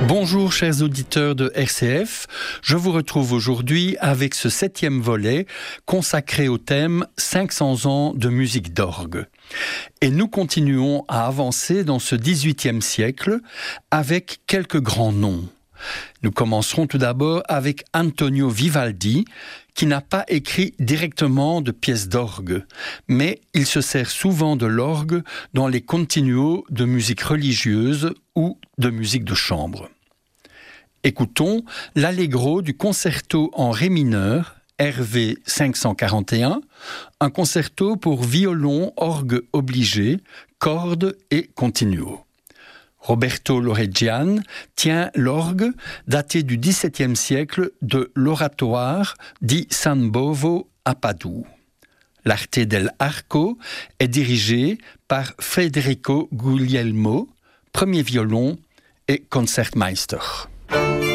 Bonjour chers auditeurs de RCF, je vous retrouve aujourd'hui avec ce 7e volet consacré au thème 500 ans de musique d'orgue. Et nous continuons à avancer dans ce 18e siècle avec quelques grands noms. Nous commencerons tout d'abord avec Antonio Vivaldi, qui n'a pas écrit directement de pièces d'orgue, mais il se sert souvent de l'orgue dans les continuos de musique religieuse ou de musique de chambre. Écoutons l'allegro du concerto en ré mineur, RV 541, un concerto pour violon, orgue obligé, cordes et continuo. Roberto Loregian tient l'orgue daté du XVIIe siècle de l'oratoire di San Bovo à Padoue. L'Arte dell'Arco est dirigé par Federico Guglielmo, premier violon et concertmeister.